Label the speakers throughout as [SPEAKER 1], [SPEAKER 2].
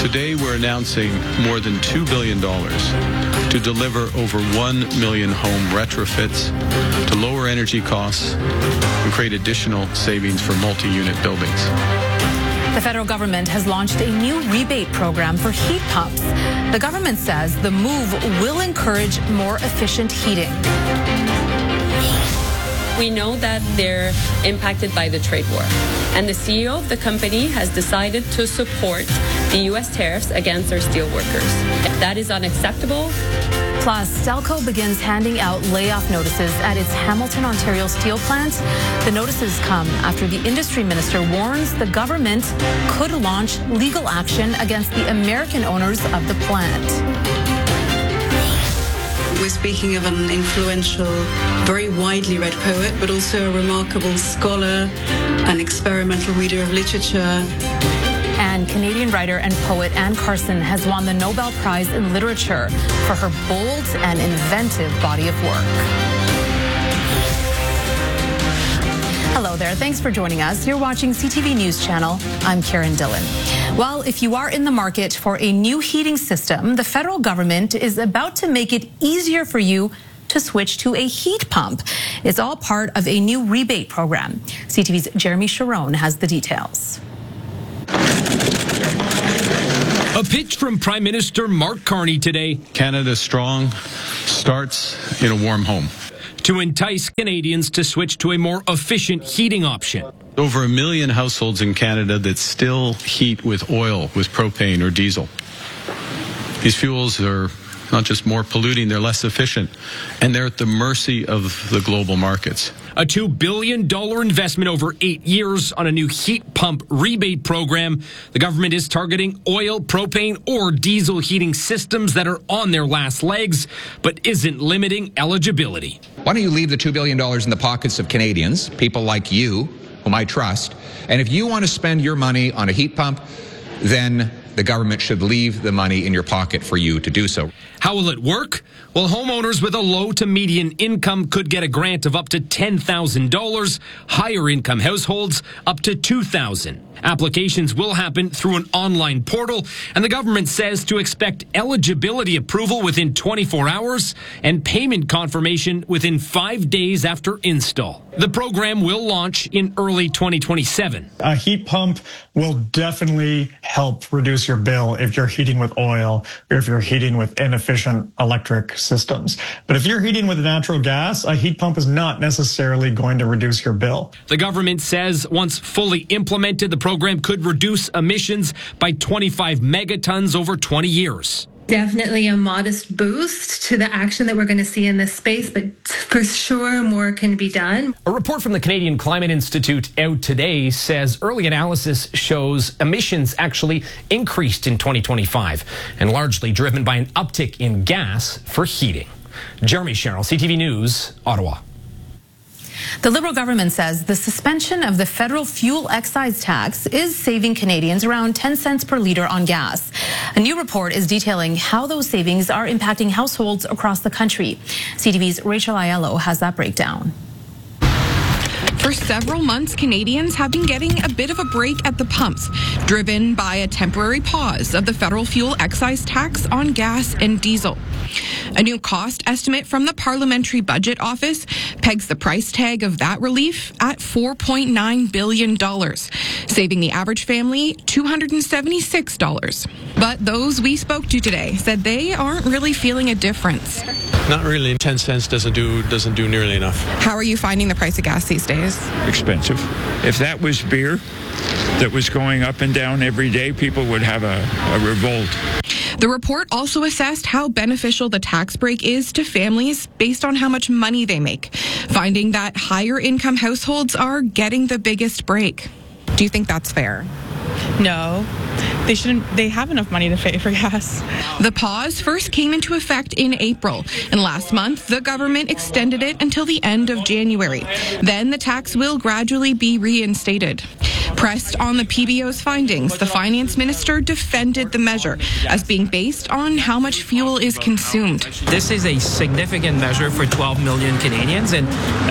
[SPEAKER 1] Today, we're announcing more than $2 billion to deliver over 1 million home retrofits, to lower energy costs, and create additional savings for multi-unit buildings.
[SPEAKER 2] The federal government has launched a new rebate program for heat pumps. The government says the move will encourage more efficient heating.
[SPEAKER 3] We know that they're impacted by the trade war, and the CEO of the company has decided to support the U.S. tariffs against our steel workers. That is unacceptable.
[SPEAKER 2] Plus, Stelco begins handing out layoff notices at its Hamilton, Ontario steel plant. The notices come after the industry minister warns the government could launch legal action against the American owners of the plant.
[SPEAKER 4] We're speaking of an influential, very widely read poet, but also a remarkable scholar, an experimental reader of literature.
[SPEAKER 2] And Canadian writer and poet Anne Carson has won the Nobel Prize in Literature for her bold and inventive body of work. Hello there. Thanks for joining us. You're watching CTV News Channel. I'm Karen Dillon. Well, if you are in the market for a new heating system, the federal government is about to make it easier for you to switch to a heat pump. It's all part of a new rebate program. CTV's Jeremy Sharon has the details.
[SPEAKER 5] A pitch from Prime Minister Mark Carney today.
[SPEAKER 1] Canada Strong starts in a warm home.
[SPEAKER 5] To entice Canadians to switch to a more efficient heating option.
[SPEAKER 1] Over 1 million households in Canada that still heat with oil, with propane or diesel. These fuels are not just more polluting, they're less efficient, and they're at the mercy of the global markets.
[SPEAKER 5] A $2 billion investment over 8 years on a new heat pump rebate program. The government is targeting oil, propane, or diesel heating systems that are on their last legs, but isn't limiting eligibility.
[SPEAKER 6] Why don't you leave the $2 billion in the pockets of Canadians, people like you, whom I trust, and if you want to spend your money on a heat pump, then the government should leave the money in your pocket for you to do so.
[SPEAKER 5] How will it work? Well, homeowners with a low to median income could get a grant of up to $10,000. Higher income households up to $2,000. Applications will happen through an online portal, and the government says to expect eligibility approval within 24 hours and payment confirmation within 5 days after install. The program will launch in early 2027.
[SPEAKER 7] A heat pump will definitely help reduce your bill if you're heating with oil or if you're heating with inefficient electric systems. But if you're heating with natural gas, a heat pump is not necessarily going to reduce your bill.
[SPEAKER 5] The government says once fully implemented, the program could reduce emissions by 25 megatons over 20 years.
[SPEAKER 8] Definitely a modest boost to the action that we're going to see in this space, but for sure more can be done.
[SPEAKER 5] A report from the Canadian Climate Institute out today says early analysis shows emissions actually increased in 2025 and largely driven by an uptick in gas for heating. Jeremy Sherrill, CTV News, Ottawa.
[SPEAKER 2] The Liberal government says the suspension of the federal fuel excise tax is saving Canadians around 10 cents per litre on gas. A new report is detailing how those savings are impacting households across the country. CTV's Rachel Aiello has that breakdown.
[SPEAKER 9] For several months, Canadians have been getting a bit of a break at the pumps, driven by a temporary pause of the federal fuel excise tax on gas and diesel. A new cost estimate from the Parliamentary Budget Office pegs the price tag of that relief at $4.9 billion, saving the average family $276. But those we spoke to today said they aren't really feeling a difference.
[SPEAKER 10] Not really. 10 cents doesn't do nearly enough.
[SPEAKER 9] How are you finding the price of gas these days?
[SPEAKER 11] Expensive. If that was beer that was going up and down every day, people would have a revolt.
[SPEAKER 9] The report also assessed how beneficial the tax break is to families based on how much money they make, finding that higher income households are getting the biggest break. Do you think that's fair?
[SPEAKER 12] No. They shouldn't. They have enough money to pay for gas.
[SPEAKER 9] The pause first came into effect in April, and last month the government extended it until the end of January. Then the tax will gradually be reinstated. Pressed on the PBO's findings, the finance minister defended the measure as being based on how much fuel is consumed.
[SPEAKER 13] This is a significant measure for 12 million Canadians, and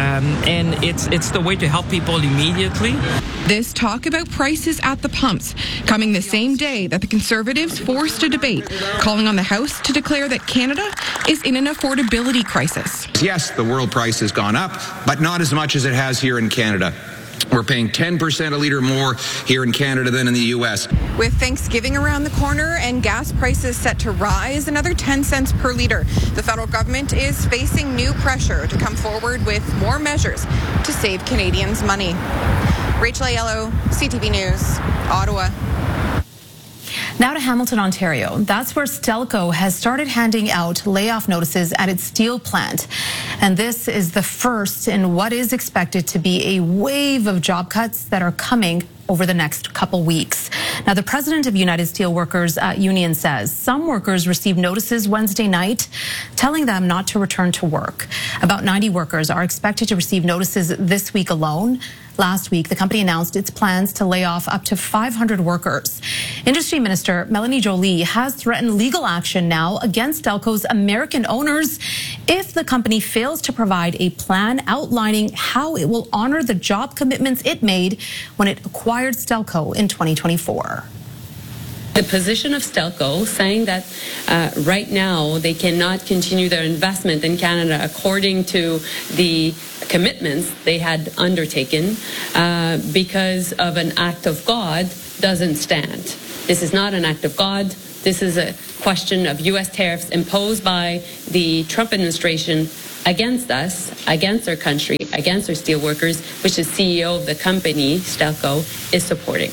[SPEAKER 13] it's the way to help people immediately.
[SPEAKER 9] This talk about prices at the pumps coming the same day that the Conservatives forced a debate, calling on the House to declare that Canada is in an affordability crisis.
[SPEAKER 6] Yes, the world price has gone up, but not as much as it has here in Canada. We're paying 10% a litre more here in Canada than in the U.S.
[SPEAKER 9] With Thanksgiving around the corner and gas prices set to rise another 10 cents per litre, the federal government is facing new pressure to come forward with more measures to save Canadians money. Rachel Aiello, CTV News, Ottawa.
[SPEAKER 2] Now to Hamilton, Ontario. That's where Stelco has started handing out layoff notices at its steel plant. And this is the first in what is expected to be a wave of job cuts that are coming over the next couple weeks. Now, the president of United Steelworkers Union says some workers received notices Wednesday night telling them not to return to work. About 90 workers are expected to receive notices this week alone. Last week, the company announced its plans to lay off up to 500 workers. Industry Minister Melanie Joly has threatened legal action now against Stelco's American owners if the company fails to provide a plan outlining how it will honor the job commitments it made when it acquired Stelco in 2024.
[SPEAKER 3] The position of Stelco saying that right now they cannot continue their investment in Canada according to the commitments they had undertaken because of an act of God doesn't stand. This is not an act of God. This is a question of U.S. tariffs imposed by the Trump administration against us, against our country, against our steelworkers, which the CEO of the company, Stelco, is supporting.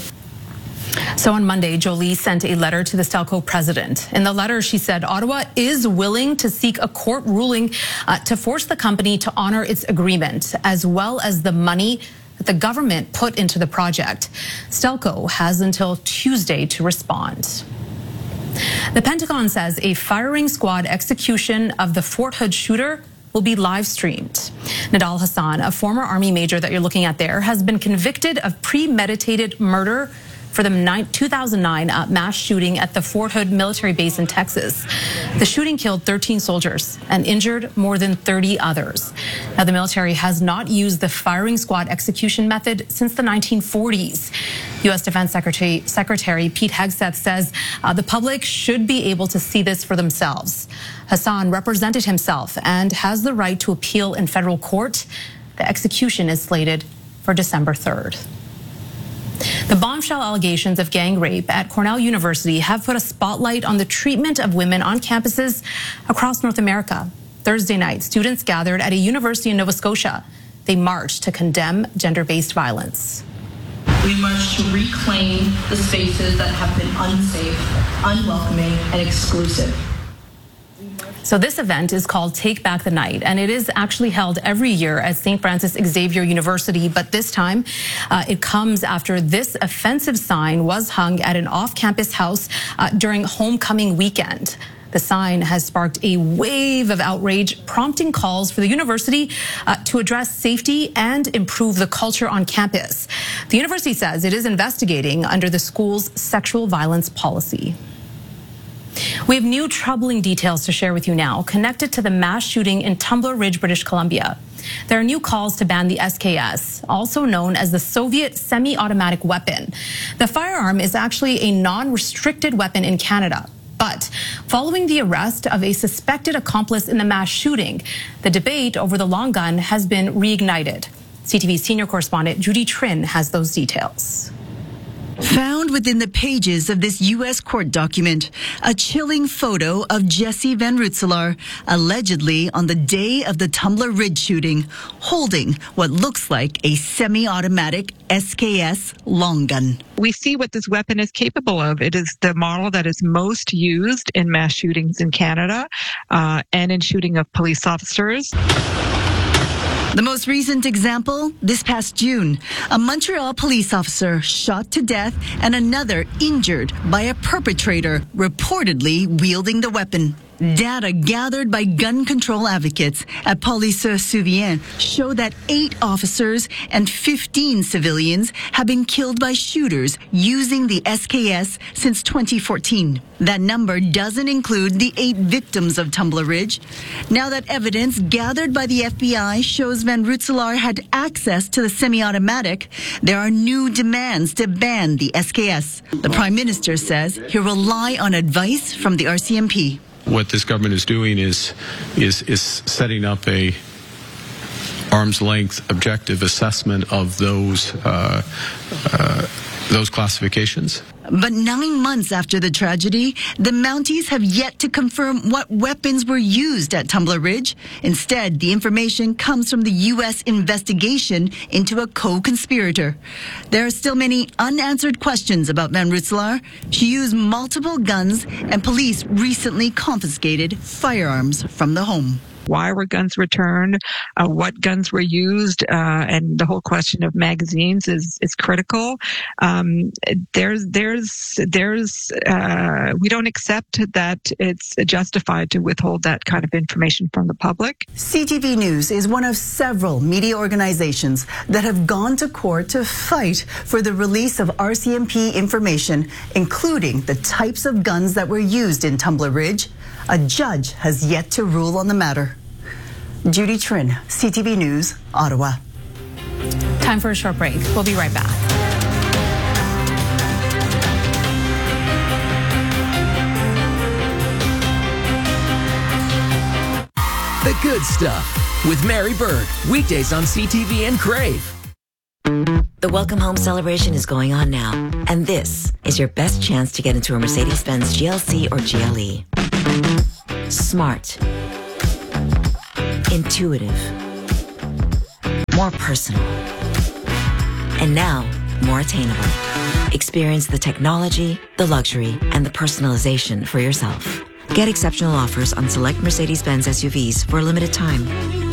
[SPEAKER 2] So on Monday, Joly sent a letter to the Stelco president. In the letter, she said Ottawa is willing to seek a court ruling to force the company to honor its agreement, as well as the money that the government put into the project. Stelco has until Tuesday to respond. The Pentagon says a firing squad execution of the Fort Hood shooter will be live streamed. Nidal Hassan, a former Army major that you're looking at there, has been convicted of premeditated murder for the 2009 mass shooting at the Fort Hood military base in Texas. The shooting killed 13 soldiers and injured more than 30 others. Now, the military has not used the firing squad execution method since the 1940s. U.S. Defense Secretary Pete Hegseth says the public should be able to see this for themselves. Hassan represented himself and has the right to appeal in federal court. The execution is slated for December 3rd. The bombshell allegations of gang rape at Cornell University have put a spotlight on the treatment of women on campuses across North America. Thursday night, students gathered at a university in Nova Scotia. They marched to condemn gender-based violence.
[SPEAKER 14] We march to reclaim the spaces that have been unsafe, unwelcoming, and exclusive.
[SPEAKER 2] So this event is called Take Back the Night, and it is actually held every year at St. Francis Xavier University, but this time it comes after this offensive sign was hung at an off-campus house during homecoming weekend. The sign has sparked a wave of outrage, prompting calls for the university to address safety and improve the culture on campus. The university says it is investigating under the school's sexual violence policy. We have new troubling details to share with you now, connected to the mass shooting in Tumbler Ridge, British Columbia. There are new calls to ban the SKS, also known as the Soviet semi-automatic weapon. The firearm is actually a non-restricted weapon in Canada. But following the arrest of a suspected accomplice in the mass shooting, the debate over the long gun has been reignited. CTV senior correspondent Judy Trin has those details.
[SPEAKER 15] Found within the pages of this U.S. court document, a chilling photo of Jesse Van Rutselaar, allegedly on the day of the Tumbler Ridge shooting, holding what looks like a semi-automatic SKS long gun.
[SPEAKER 16] We see what this weapon is capable of. It is the model that is most used in mass shootings in Canada and in shooting of police officers.
[SPEAKER 15] The most recent example, this past June, a Montreal police officer shot to death and another injured by a perpetrator reportedly wielding the weapon. Data gathered by gun control advocates at Police-Souvien show that 8 officers and 15 civilians have been killed by shooters using the SKS since 2014. That number doesn't include the 8 victims of Tumbler Ridge. Now that evidence gathered by the FBI shows Van Rensselaer had access to the semi-automatic, there are new demands to ban the SKS. The Prime Minister says he'll rely on advice from the RCMP.
[SPEAKER 1] What this government is doing is setting up a arm's length objective assessment of those classifications.
[SPEAKER 15] But 9 months after the tragedy, the Mounties have yet to confirm what weapons were used at Tumbler Ridge. Instead, the information comes from the U.S. investigation into a co-conspirator. There are still many unanswered questions about Van Rensselaer. She used multiple guns, and police recently confiscated firearms from the home.
[SPEAKER 16] Why were guns returned? What guns were used? And the whole question of magazines is critical. We don't accept that it's justified to withhold that kind of information from the public.
[SPEAKER 15] CTV News is one of several media organizations that have gone to court to fight for the release of RCMP information, including the types of guns that were used in Tumbler Ridge. A judge has yet to rule on the matter. Judy Trin, CTV News, Ottawa.
[SPEAKER 2] Time for a short break. We'll be right back.
[SPEAKER 17] The Good Stuff with Mary Berg. Weekdays on CTV and Crave.
[SPEAKER 18] The Welcome Home celebration is going on now, and this is your best chance to get into a Mercedes-Benz GLC or GLE. Smart. Intuitive. More personal. And now, more attainable. Experience the technology, the luxury, and the personalization for yourself. Get exceptional offers on select Mercedes-Benz SUVs for a limited time.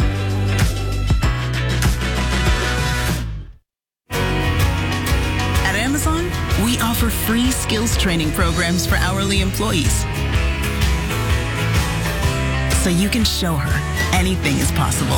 [SPEAKER 19] At Amazon, we offer free skills training programs for hourly employees. So you can show her anything is possible.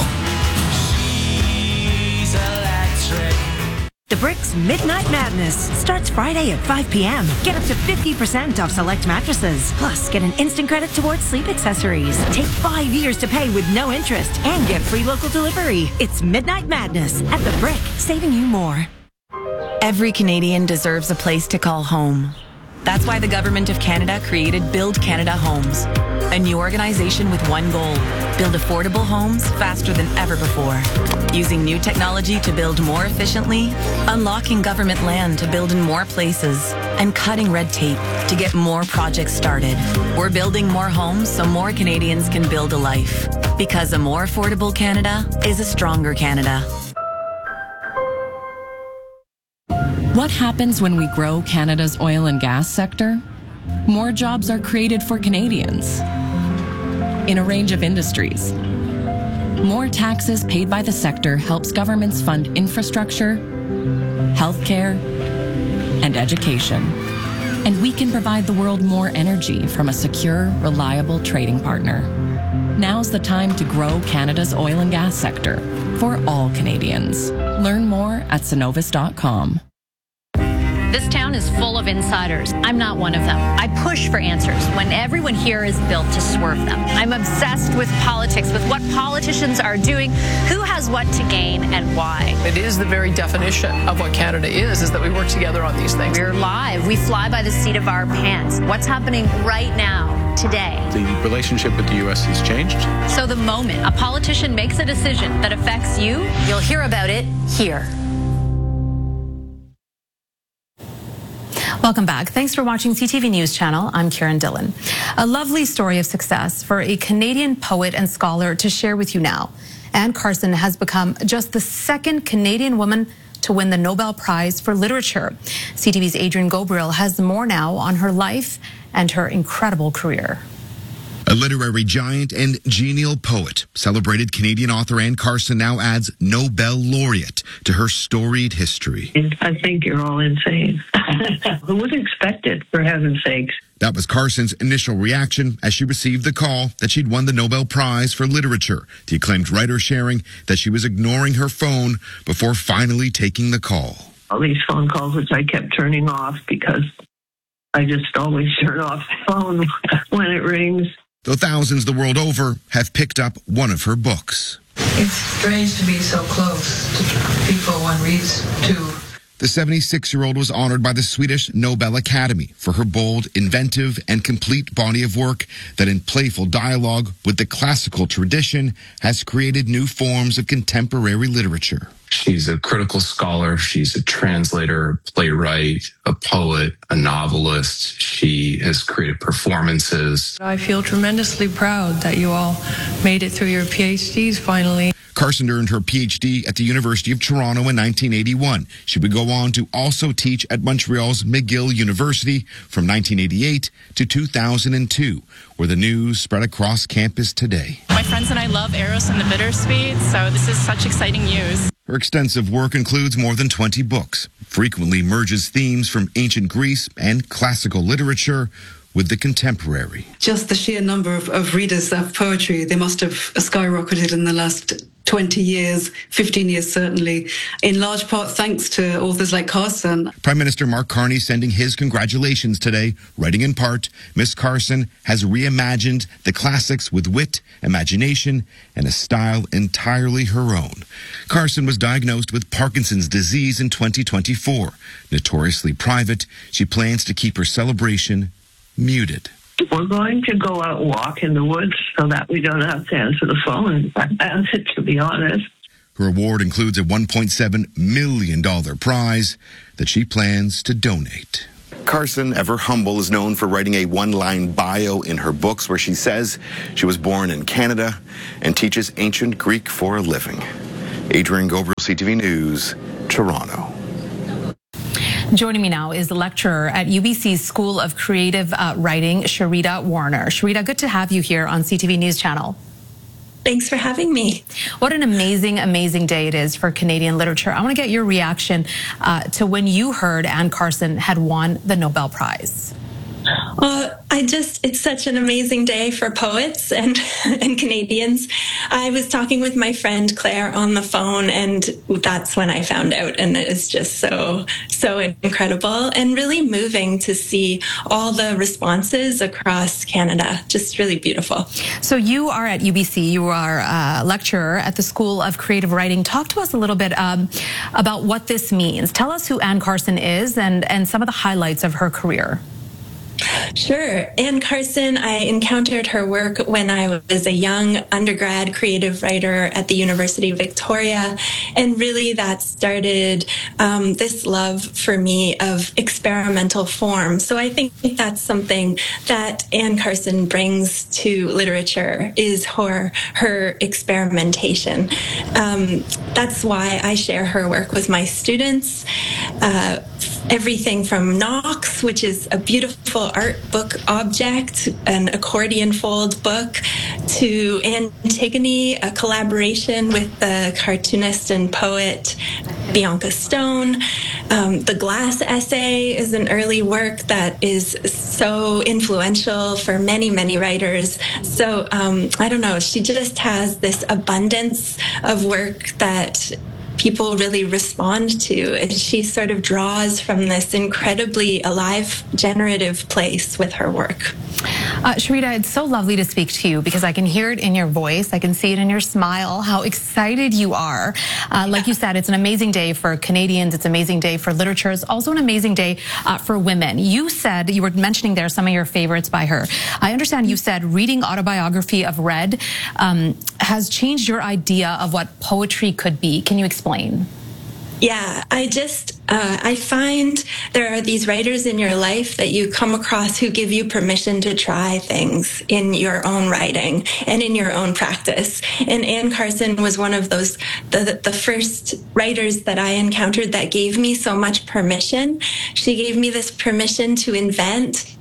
[SPEAKER 20] She's electric.
[SPEAKER 21] The Bricks Midnight Madness starts Friday at 5 p.m. Get up to 50% off select mattresses. Plus, get an instant credit towards sleep accessories. Take 5 years to pay with no interest and get free local delivery. It's Midnight Madness at The Brick, saving you more.
[SPEAKER 22] Every Canadian deserves a place to call home. That's why the Government of Canada created Build Canada Homes, a new organization with one goal: build affordable homes faster than ever before. Using new technology to build more efficiently, unlocking government land to build in more places, and cutting red tape to get more projects started. We're building more homes so more Canadians can build a life. Because a more affordable Canada is a stronger Canada.
[SPEAKER 23] What happens when we grow Canada's oil and gas sector? More jobs are created for Canadians in a range of industries. More taxes paid by the sector helps governments fund infrastructure, healthcare, and education. And we can provide the world more energy from a secure, reliable trading partner. Now's the time to grow Canada's oil and gas sector for all Canadians. Learn more at Cenovus.com.
[SPEAKER 24] This town is full of insiders. I'm not one of them. I push for answers when everyone here is built to swerve them. I'm obsessed with politics, with what politicians are doing, who has what to gain, and why.
[SPEAKER 25] It is the very definition of what Canada is that we work together on these things.
[SPEAKER 24] We're live. We fly by the seat of our pants. What's happening right now, today?
[SPEAKER 1] The relationship with the U.S. has changed.
[SPEAKER 24] So the moment a politician makes a decision that affects you, you'll hear about it here.
[SPEAKER 2] Welcome back. Thanks for watching CTV News Channel. I'm Karen Dillon. A lovely story of success for a Canadian poet and scholar to share with you now. Anne Carson has become just the second Canadian woman to win the Nobel Prize for Literature. CTV's Adrian Gobriel has more now on her life and her incredible career.
[SPEAKER 4] A literary giant and genial poet, celebrated Canadian author Anne Carson now adds Nobel laureate to her storied history.
[SPEAKER 5] I think you're all insane. Who would expect it, for heaven's sakes?
[SPEAKER 4] That was Carson's initial reaction as she received the call that she'd won the Nobel Prize for Literature, the acclaimed writer sharing that she was ignoring her phone before finally taking the call.
[SPEAKER 5] All these phone calls which I kept turning off because I just always turn off the phone when it rings.
[SPEAKER 4] Though thousands the world over have picked up one of her books.
[SPEAKER 7] It's strange to be so close to people one reads to.
[SPEAKER 4] The 76-year-old was honored by the Swedish Nobel Academy for her bold, inventive, and complete body of work that in playful dialogue with the classical tradition has created new forms of contemporary literature.
[SPEAKER 8] She's a critical scholar. She's a translator, playwright, a poet, a novelist. She has created performances.
[SPEAKER 7] I feel tremendously proud that you all made it through your PhDs finally.
[SPEAKER 4] Carson earned her PhD at the University of Toronto in 1981. She would go on to also teach at Montreal's McGill University from 1988 to 2002, where the news spread across campus today.
[SPEAKER 20] My friends and I love Eros and the Bittersweet, so this is such exciting news.
[SPEAKER 4] Her extensive work includes more than 20 books, frequently merges themes from ancient Greece and classical literature with the contemporary.
[SPEAKER 26] Just the sheer number of readers of poetry, they must have skyrocketed in the last 20 years, 15 years certainly, in large part thanks to authors like Carson.
[SPEAKER 4] Prime Minister Mark Carney sending his congratulations today, writing in part, Miss Carson has reimagined the classics with wit, imagination, and a style entirely her own. Carson was diagnosed with Parkinson's disease in 2024. Notoriously private, she plans to keep her celebration muted.
[SPEAKER 5] We're going to go out and walk in the woods so that we don't have to answer the phone, to be honest.
[SPEAKER 4] Her award includes a $1.7 million prize that she plans to donate.
[SPEAKER 27] Carson, ever humble, is known for writing a one-line bio in her books where she says she was born in Canada and teaches ancient Greek for a living. Adrian Gobriel, CTV News, Toronto.
[SPEAKER 2] Joining me now is the lecturer at UBC's School of Creative Writing, Sharita Warner. Sharita, good to have you here on CTV News Channel.
[SPEAKER 28] Thanks for having me.
[SPEAKER 2] What an amazing, amazing day it is for Canadian literature. I want to get your reaction to when you heard Anne Carson had won the Nobel Prize.
[SPEAKER 28] It's such an amazing day for poets and Canadians. I was talking with my friend Claire on the phone, and that's when I found out, and it is just so incredible and really moving to see all the responses across Canada. Just really beautiful.
[SPEAKER 2] So you are at UBC. You are a lecturer at the School of Creative Writing. Talk to us a little bit about what this means. Tell us who Anne Carson is and some of the highlights of her career.
[SPEAKER 28] Sure. Anne Carson, I encountered her work when I was a young undergrad creative writer at the University of Victoria. And really that started this love for me of experimental form. So I think that's something that Anne Carson brings to literature is her experimentation. That's why I share her work with my students. Everything from Knox, which is a beautiful art book object, an accordion fold book, to Antigone, a collaboration with the cartoonist and poet Bianca Stone. The Glass Essay is an early work that is so influential for many, many writers. So I don't know, she just has this abundance of work that people really respond to, and she sort of draws from this incredibly alive, generative place with her work.
[SPEAKER 2] Sharita, it's so lovely to speak to you because I can hear it in your voice. I can see it in your smile, how excited you are. Like you said, it's an amazing day for Canadians. It's an amazing day for literature. It's also an amazing day for women. You said, you were mentioning there some of your favorites by her. I understand you said reading Autobiography of Red has changed your idea of what poetry could be. Can you explain?
[SPEAKER 28] Yeah, I find there are these writers in your life that you come across who give you permission to try things in your own writing and in your own practice. And Anne Carson was one of those, the first writers that I encountered that gave me so much permission. She gave me this permission to invent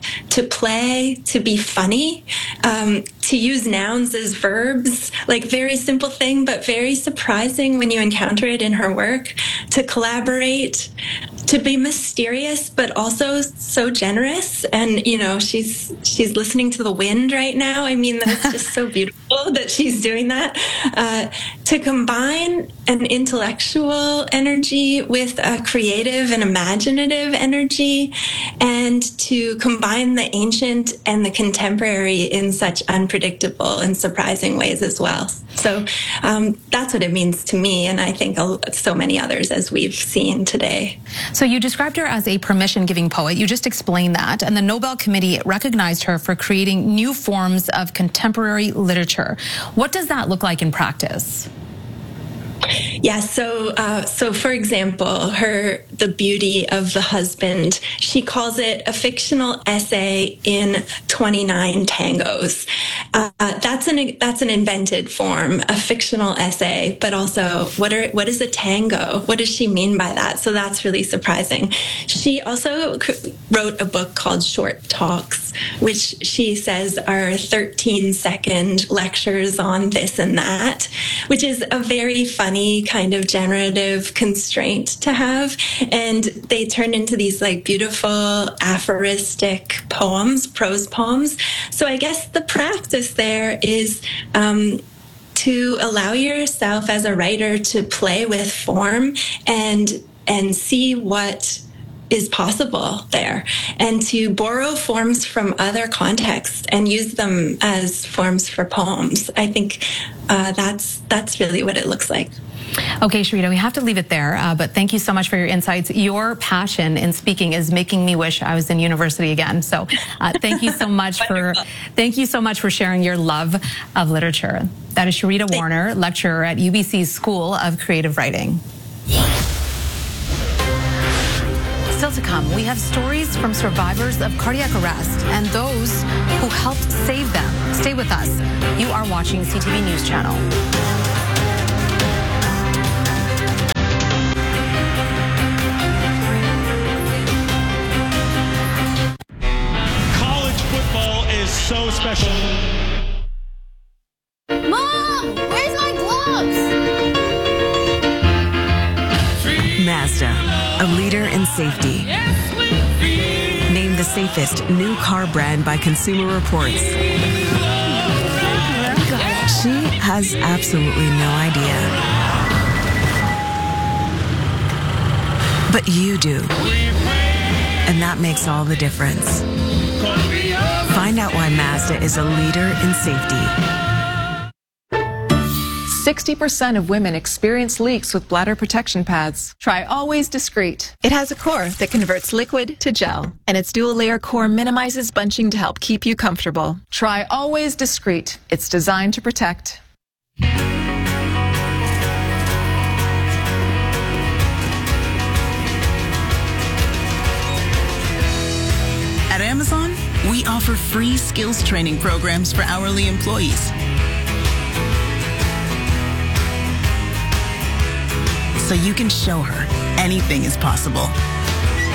[SPEAKER 28] to play, to be funny, to use nouns as verbs, like very simple thing, but very surprising when you encounter it in her work, to collaborate, to be mysterious, but also so generous. And, you know, she's listening to the wind right now. I mean, that's just so beautiful that she's doing that. To combine an intellectual energy with a creative and imaginative energy, and to combine the ancient and the contemporary in such unpredictable and surprising ways as well. So that's what it means to me, and I think so many others, as we've seen today.
[SPEAKER 2] So you described her as a permission-giving poet. You just explained that, and the Nobel Committee recognized her for creating new forms of contemporary literature. What does that look like in practice?
[SPEAKER 28] Yeah, so for example, The Beauty of the Husband, she calls it a fictional essay in 29 tangos. That's an invented form, a fictional essay, but also what is a tango? What does she mean by that? So that's really surprising. She also wrote a book called Short Talks, which she says are 13-second lectures on this and that, which is a very funny kind of generative constraint to have. And they turn into these like beautiful aphoristic poems, prose poems. So I guess the practice there is to allow yourself as a writer to play with form and see what is possible there, and to borrow forms from other contexts and use them as forms for poems. I think that's really what it looks like.
[SPEAKER 2] Okay, Sharita, we have to leave it there, but thank you so much for your insights. Your passion in speaking is making me wish I was in university again. So thank you so much for sharing your love of literature. That is Sharita Warner, lecturer at UBC's School of Creative Writing. Still to come, we have stories from survivors of cardiac arrest and those who helped save them. Stay with us. You are watching CTV News Channel.
[SPEAKER 3] So special.
[SPEAKER 6] Mom, where's my gloves?
[SPEAKER 9] Mazda, a leader in safety. Named the safest new car brand by Consumer Reports. She has absolutely no idea. But you do. And that makes all the difference. Find out why Mazda is a leader in safety.
[SPEAKER 10] 60% of women experience leaks with bladder protection pads. Try Always Discreet. It has a core that converts liquid to gel, and its dual-layer core minimizes bunching to help keep you comfortable. Try Always Discreet. It's designed to protect.
[SPEAKER 19] At Amazon, we offer free skills training programs for hourly employees. So you can show her anything is possible.